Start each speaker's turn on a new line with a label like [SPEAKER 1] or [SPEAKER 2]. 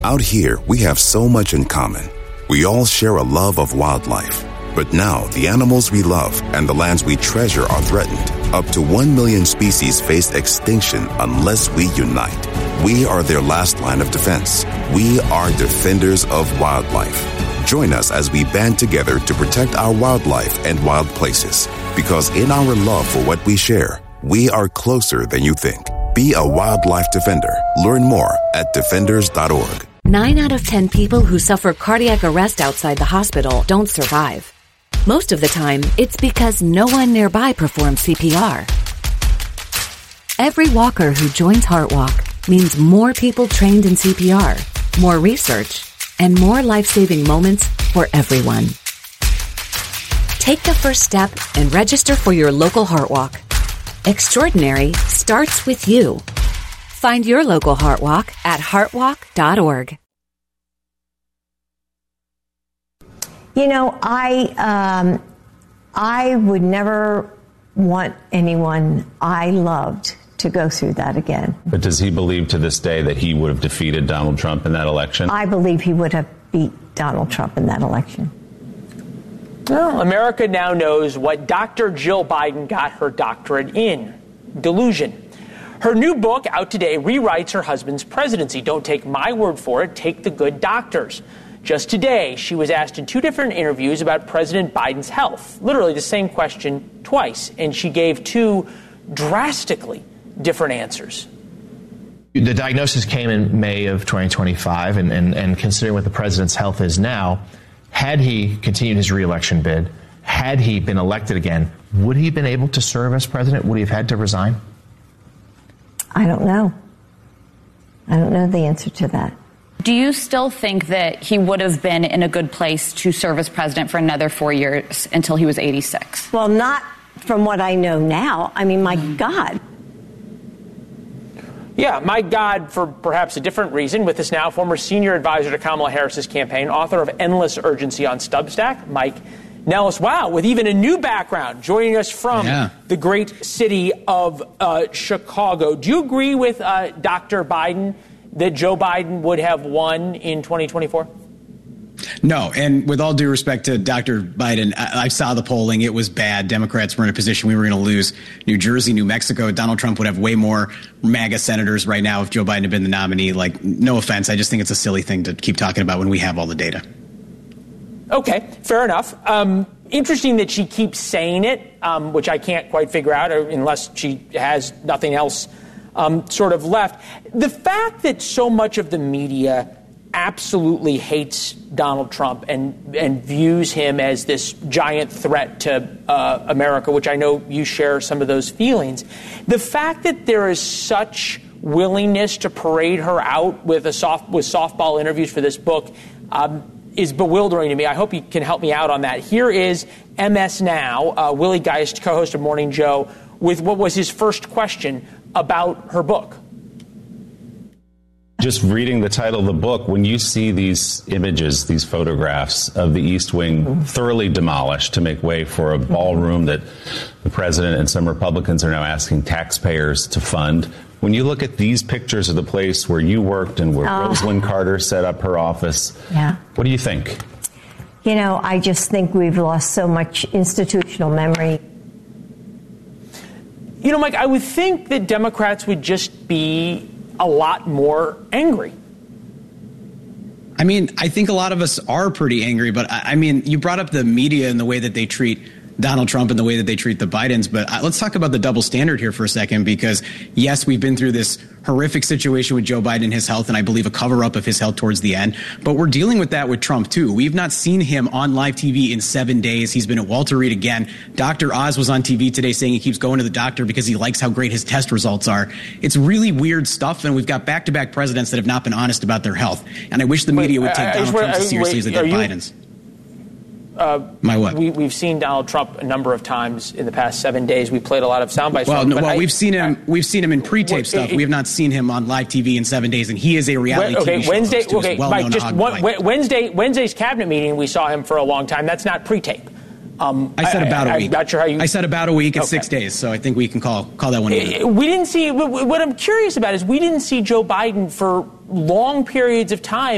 [SPEAKER 1] Out here, we have so much in common. We all share a love of wildlife. But now, the animals we love and the lands we treasure are threatened. Up to 1 million species face extinction unless we unite. We are their last line of defense. We are defenders of wildlife. Join us as we band together to protect our wildlife and wild places. Because in our love for what we share, we are closer than you think. Be a wildlife defender. Learn more at defenders.org.
[SPEAKER 2] 9 out of 10 people who suffer cardiac arrest outside the hospital don't survive. Most of the time, it's because no one nearby performs CPR. Every walker who joins HeartWalk means more people trained in CPR, more research, and more life-saving moments for everyone. Take the first step and register for your local HeartWalk. Extraordinary starts with you. Find your local HeartWalk at heartwalk.org.
[SPEAKER 3] You know, I would never want anyone I loved to go through that again.
[SPEAKER 4] But does he believe to this day that he would have defeated Donald Trump in that election?
[SPEAKER 3] I believe he would have beat Donald Trump in that election.
[SPEAKER 5] Well, America now knows what Dr. Jill Biden got her doctorate in: delusion. Her new book, out today, rewrites her husband's presidency. Don't take my word for it, take the good doctors. Just today, she was asked in 2 different interviews about President Biden's health. Literally the same question twice, and she gave 2 drastically different answers.
[SPEAKER 6] The diagnosis came in May of 2025, and considering what the president's health is now, had he continued his reelection bid, had he been elected again, would he have been able to serve as president? Would he have had to resign?
[SPEAKER 3] I don't know. I don't know the answer to that.
[SPEAKER 7] Do you still think that he would have been in a good place to serve as president for another 4 years until he was 86?
[SPEAKER 3] Well, not from what I know now. I mean, my God.
[SPEAKER 5] Yeah, my God, for perhaps a different reason. With us now, former senior advisor to Kamala Harris's campaign, author of Endless Urgency on Substack, Mike Nellis. Wow, with even a new background, joining us from the great city of Chicago. Do you agree with Dr. Biden that Joe Biden would have won in 2024?
[SPEAKER 8] No, and with all due respect to Dr. Biden, I saw the polling. It was bad. Democrats were in a position we were going to lose New Jersey, New Mexico. Donald Trump would have way more MAGA senators right now if Joe Biden had been the nominee. Like, no offense. I just think it's a silly thing to keep talking about when we have all the data.
[SPEAKER 5] Okay, fair enough. Interesting that she keeps saying it, which I can't quite figure out unless she has nothing else sort of left. The fact that so much of the media absolutely hates Donald Trump and views him as this giant threat to America, which I know you share some of those feelings. The fact that there is such willingness to parade her out with softball interviews for this book is bewildering to me. I hope you can help me out on that. Here is MS Now, Willie Geist, co-host of Morning Joe, with what was his first question about her book.
[SPEAKER 4] Just reading the title of the book, when you see these images, these photographs of the East Wing thoroughly demolished to make way for a ballroom that the president and some Republicans are now asking taxpayers to fund, when you look at these pictures of the place where you worked and where Rosalynn Carter set up her office, what do you think?
[SPEAKER 3] You know, I just think we've lost so much institutional memory.
[SPEAKER 5] You know, Mike, I would think that Democrats would just be a lot more angry.
[SPEAKER 8] I mean, I think a lot of us are pretty angry, but I mean, you brought up the media and the way that they treat Donald Trump and the way that they treat the Bidens. But let's talk about the double standard here for a second, because yes, we've been through this horrific situation with Joe Biden and his health, and I believe a cover up of his health towards the end. But we're dealing with that with Trump, too. We've not seen him on live TV in 7 days. He's been at Walter Reed again. Dr. Oz was on TV today saying he keeps going to the doctor because he likes how great his test results are. It's really weird stuff. And we've got back-to-back presidents that have not been honest about their health. And I wish the media would take Donald Trump as seriously as they did Biden's. My what?
[SPEAKER 5] We've seen Donald Trump a number of times in the past 7 days. We played a lot of sound bites.
[SPEAKER 8] We've seen him. We've seen him in pre-tape stuff. We have not seen him on live TV in 7 days, and he is a reality TV show
[SPEAKER 5] Wednesday.
[SPEAKER 8] host who is well-known
[SPEAKER 5] Wednesday's cabinet meeting. We saw him for a long time. That's not pre-tape.
[SPEAKER 8] I said about a week.
[SPEAKER 5] I'm not sure how you.
[SPEAKER 8] I said about a week at 6 days, so I think we can call that one.
[SPEAKER 5] We didn't see. What I'm curious about is we didn't see Joe Biden for long periods of time